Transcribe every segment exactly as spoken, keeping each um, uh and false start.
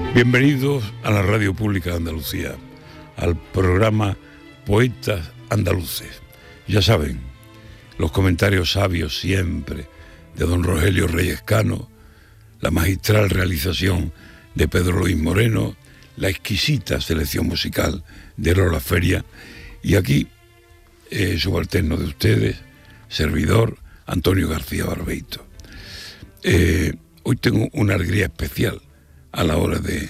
Bienvenidos a la Radio Pública de Andalucía, al programa Poetas Andaluces. Ya saben, los comentarios sabios siempre de don Rogelio Reyes Cano, la magistral realización de Pedro Luis Moreno, la exquisita selección musical de Lola Feria, y aquí, eh, subalterno de ustedes, servidor Antonio García Barbeito. Eh, hoy tengo una alegría especial a la hora de,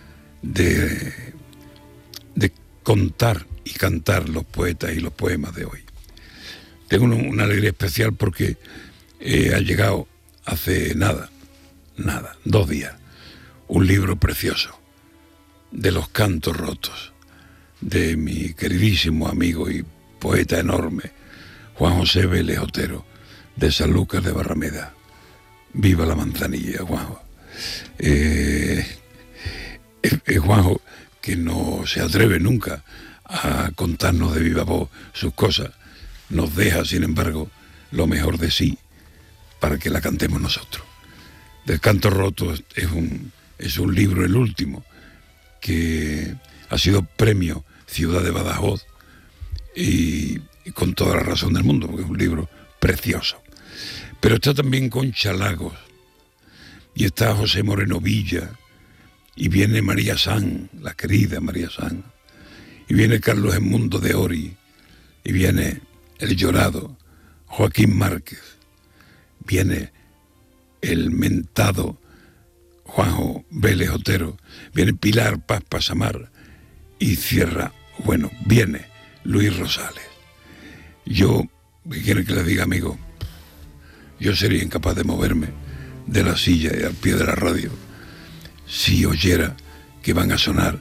de, de contar y cantar los poetas y los poemas de hoy. Tengo una, una alegría especial porque eh, ha llegado hace nada, nada, dos días, un libro precioso de los cantos rotos de mi queridísimo amigo y poeta enorme Juan José Vélez Otero, de San Lucas de Barrameda. Viva la manzanilla, Juanjo. Eh, eh, Juanjo, que no se atreve nunca a contarnos de viva voz sus cosas, nos deja, sin embargo, lo mejor de sí para que la cantemos nosotros. Del Canto Roto es un, es un libro, el último, que ha sido premio Ciudad de Badajoz, y, y con toda la razón del mundo, porque es un libro precioso. Pero está también Concha Lagos, y está José Moreno Villa, y viene María San, la querida María San, y viene Carlos Edmundo de Ori, y viene el llorado Joaquín Márquez, viene el mentado Juanjo Vélez Otero, viene Pilar Paz Pasamar, y cierra, bueno, viene Luis Rosales. Yo, ¿qué quiere que les diga, amigo? Yo sería incapaz de moverme de la silla y al pie de la radio si oyera que van a sonar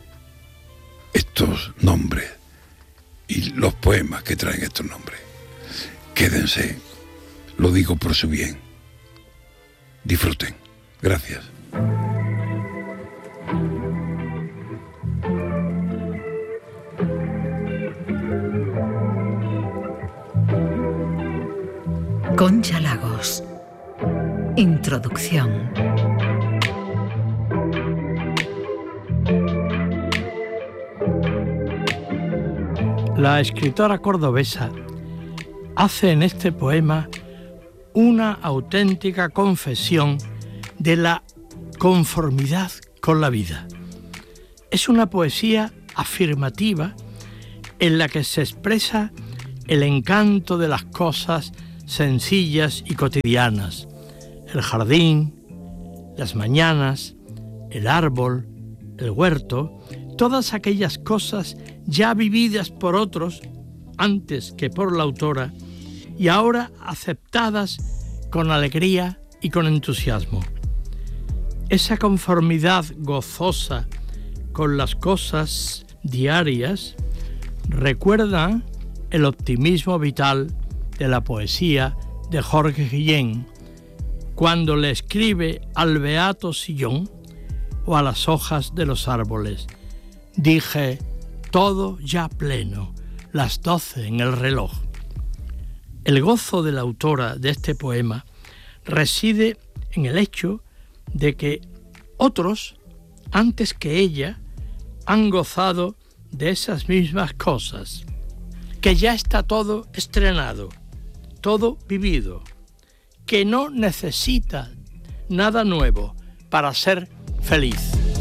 estos nombres y los poemas que traen estos nombres. Quédense, lo digo por su bien. Disfruten. Gracias. Concha Lagos. Introducción. La escritora cordobesa hace en este poema una auténtica confesión de la conformidad con la vida. Es una poesía afirmativa en la que se expresa el encanto de las cosas sencillas y cotidianas, el jardín, las mañanas, el árbol, el huerto, todas aquellas cosas ya vividas por otros antes que por la autora y ahora aceptadas con alegría y con entusiasmo. Esa conformidad gozosa con las cosas diarias recuerda el optimismo vital de la poesía de Jorge Guillén, cuando le escribe al beato sillón o a las hojas de los árboles: dije, todo ya pleno, las doce en el reloj. El gozo de la autora de este poema reside en el hecho de que otros, antes que ella, han gozado de esas mismas cosas, que ya está todo estrenado, todo vivido, que no necesita nada nuevo para ser feliz.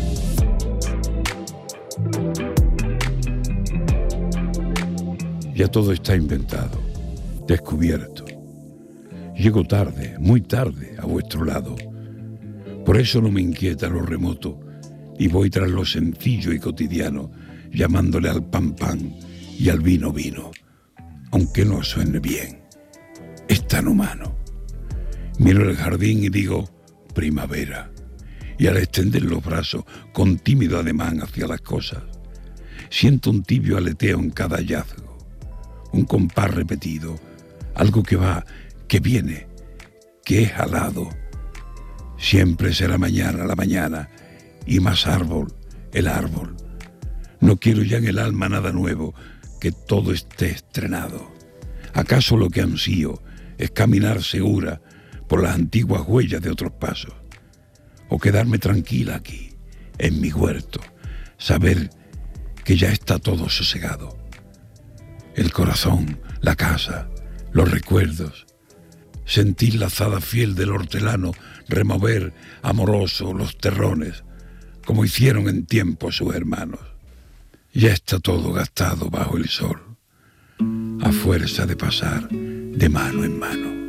Ya todo está inventado, descubierto. Llego tarde, muy tarde, a vuestro lado. Por eso no me inquieta lo remoto y voy tras lo sencillo y cotidiano, llamándole al pan pan y al vino vino, aunque no suene bien. Es tan humano. Miro el jardín y digo primavera, y al extender los brazos con tímido ademán hacia las cosas, siento un tibio aleteo en cada hallazgo, un compás repetido, algo que va, que viene, que es alado. Siempre será mañana la mañana, y más árbol el árbol. No quiero ya en el alma nada nuevo, que todo esté estrenado. ¿Acaso lo que ansío es caminar segura por las antiguas huellas de otros pasos? ¿O quedarme tranquila aquí, en mi huerto, saber que ya está todo sosegado. El corazón, la casa, los recuerdos, sentir la azada fiel del hortelano remover amoroso los terrones, como hicieron en tiempo sus hermanos. Ya está todo gastado bajo el sol, a fuerza de pasar de mano en mano.